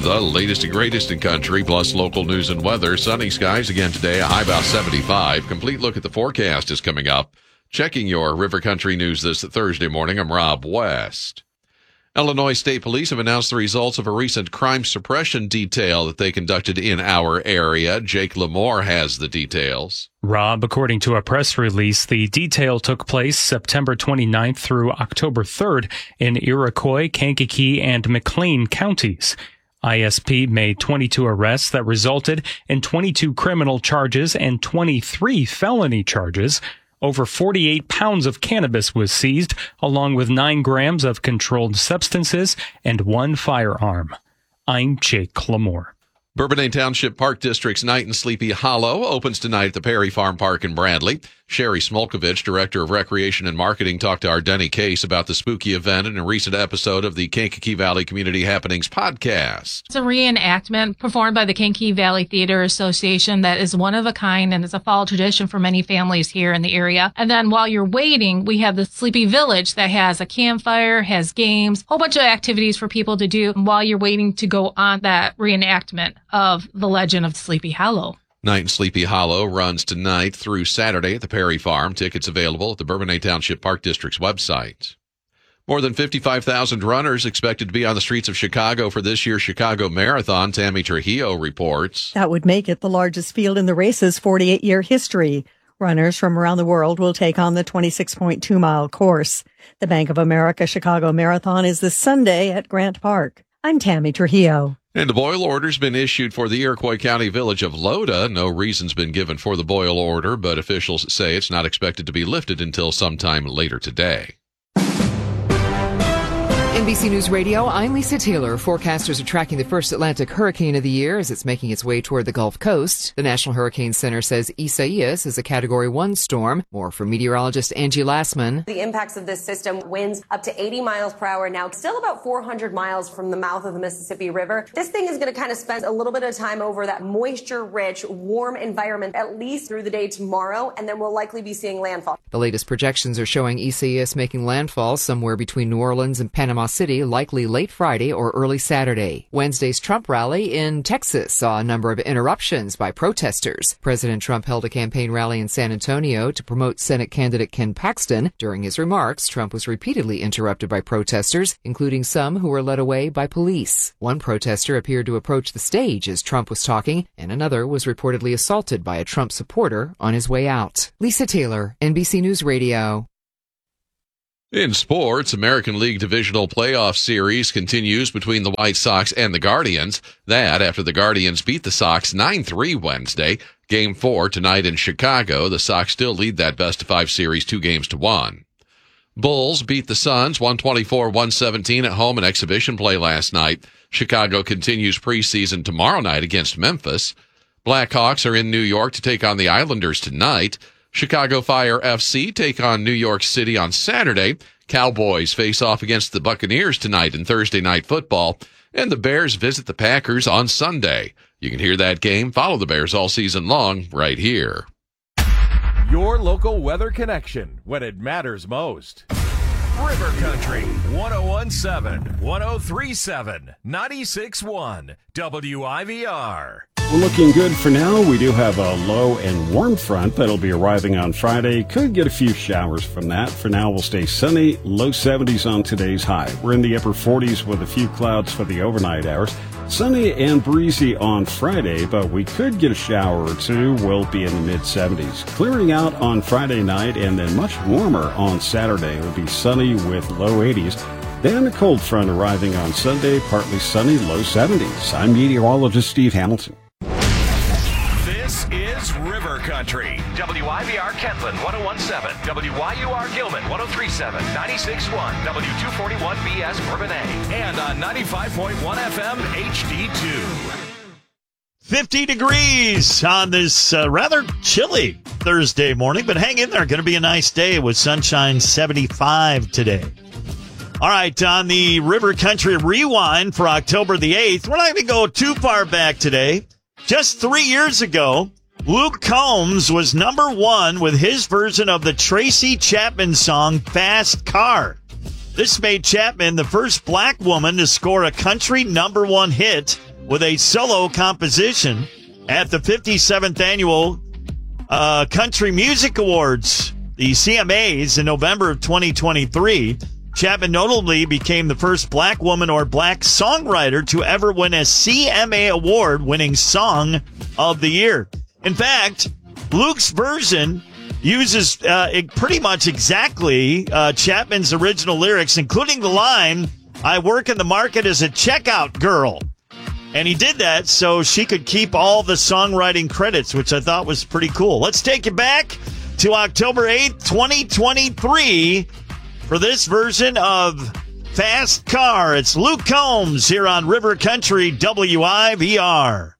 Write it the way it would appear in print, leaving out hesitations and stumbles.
the latest and greatest in country, plus local news and weather. Sunny skies again today, a high about 75. Complete look at the forecast is coming up. Checking your River Country news this Thursday morning, I'm Rob West. Illinois State Police have announced the results of a recent crime suppression detail that they conducted in our area. Jake Lamore has the details. Rob, according to a press release, the detail took place September 29th through October 3rd in Iroquois, Kankakee, and McLean counties. ISP made 22 arrests that resulted in 22 criminal charges and 23 felony charges. Over 48 pounds of cannabis was seized, along with 9 grams of controlled substances and 1 firearm. I'm Jake Lamore. Bourbonnais Township Park District's Night in Sleepy Hollow opens tonight at the Perry Farm Park in Bradley. Sherry Smolkovich, Director of Recreation and Marketing, talked to our Denny Case about the spooky event in a recent episode of the Kankakee Valley Community Happenings podcast. It's a reenactment performed by the Kankakee Valley Theater Association that is one of a kind and is a fall tradition for many families here in the area. And then while you're waiting, we have the Sleepy Village that has a campfire, has games, a whole bunch of activities for people to do while you're waiting to go on that reenactment of the legend of Sleepy Hollow. Night in Sleepy Hollow runs tonight through Saturday at the Perry Farm. Tickets available at the Bourbonnais Township Park District's website. More than 55,000 runners expected to be on the streets of Chicago for this year's Chicago Marathon. Tammy Trujillo reports. That would make it the largest field in the race's 48-year history. Runners from around the world will take on the 26.2-mile course. The Bank of America Chicago Marathon is this Sunday at Grant Park. I'm Tammy Trujillo. And a boil order's been issued for the Iroquois County village of Loda. No reason's been given for the boil order, but officials say it's not expected to be lifted until sometime later today. NBC News Radio, I'm Lisa Taylor. Forecasters are tracking the first Atlantic hurricane of the year as it's making its way toward the Gulf Coast. The National Hurricane Center says Isaias is a Category 1 storm. More from meteorologist Angie Lassman. The impacts of this system, winds up to 80 miles per hour now, still about 400 miles from the mouth of the Mississippi River. This thing is going to kind of spend a little bit of time over that moisture-rich, warm environment, at least through the day tomorrow, and then we'll likely be seeing landfall. The latest projections are showing Isaias making landfall somewhere between New Orleans and Panama City, likely late Friday or early Saturday. Wednesday's Trump rally in Texas saw a number of interruptions by protesters. President Trump held a campaign rally in San Antonio to promote Senate candidate Ken Paxton. During his remarks, Trump was repeatedly interrupted by protesters, including some who were led away by police. One protester appeared to approach the stage as Trump was talking, and another was reportedly assaulted by a Trump supporter on his way out. Lisa Taylor, NBC News Radio. In sports, American League Divisional Playoff Series continues between the White Sox and the Guardians. That after the Guardians beat the Sox 9-3 Wednesday. Game 4 tonight in Chicago. The Sox still lead that best-of-5 series 2-1. Bulls beat the Suns 124-117 at home in exhibition play last night. Chicago continues preseason tomorrow night against Memphis. Blackhawks are in New York to take on the Islanders tonight. Chicago Fire FC take on New York City on Saturday. Cowboys face off against the Buccaneers tonight in Thursday Night Football. And the Bears visit the Packers on Sunday. You can hear that game, follow the Bears all season long, right here. Your local weather connection when it matters most. River Country, 101.7, 103.7, 96.1, WIVR. We're looking good for now. We do have a low and warm front that'll be arriving on Friday. Could get a few showers from that. For now, we'll stay sunny, low 70s on today's high. We're in the upper 40s with a few clouds for the overnight hours. Sunny and breezy on Friday, but we could get a shower or two. We'll be in the mid-70s. Clearing out on Friday night and then much warmer on Saturday. It'll be sunny with low 80s. Then a cold front arriving on Sunday, partly sunny, low 70s. I'm meteorologist Steve Hamilton. This is River Country. WIVR Kentland 101.7, WYUR Gilman 103.7, 96.1, W241BS Bourbonnais, and on 95.1 FM HD2. 50 degrees on this rather chilly Thursday morning, but hang in there. Going to be a nice day with sunshine 75 today. All right, on the River Country Rewind for October the 8th, we're not going to go too far back today. Just 3 years ago, Luke Combs was number one with his version of the Tracy Chapman song, Fast Car. This made Chapman the first black woman to score a country number one hit with a solo composition at the 57th Annual Country Music Awards, the CMAs, in November of 2023. Chapman notably became the first black woman or black songwriter to ever win a CMA award-winning Song of the Year. In fact, Luke's version uses pretty much exactly Chapman's original lyrics, including the line, "I work in the market as a checkout girl." And he did that so she could keep all the songwriting credits, which I thought was pretty cool. Let's take you back to October 8th, 2023 for this version of Fast Car. It's Luke Combs here on River Country WIVR.